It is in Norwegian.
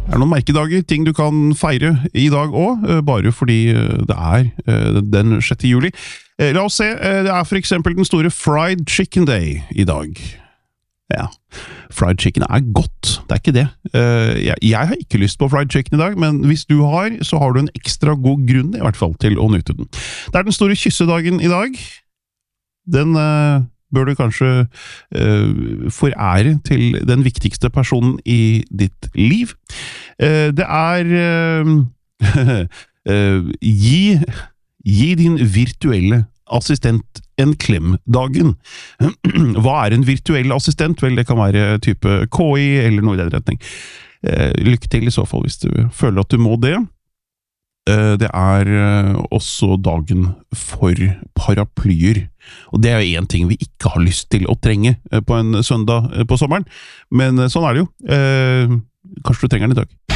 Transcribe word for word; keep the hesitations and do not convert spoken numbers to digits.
Det er noen merkedager, ting du kan feire i dag også, bare fordi det er den sjette juli. La oss se, det er for eksempel den store Fried Chicken Day i dag. Ja, fried chicken er godt, det er ikke det. Jeg, jeg har ikke lyst på fried chicken i dag, men hvis du har, så har du en ekstra god grunn i hvert fall til å nyte den. Det er den store kyssedagen i dag. Den uh, bør du kanskje uh, forære til den viktigste personen i ditt liv. Uh, det er uh, uh, gi, gi din virtuelle assistent en klem-dagen. Hva er en virtuell assistent? Vel, det kan være type K I eller noe i den retning. Uh, lykke til i så fall hvis du føler at du må det. Det er også dagen for paraplyer, og det er jo en ting vi ikke har lyst til å trenge på en søndag på sommeren, men sånn er det jo. Kanskje du trenger den i dag.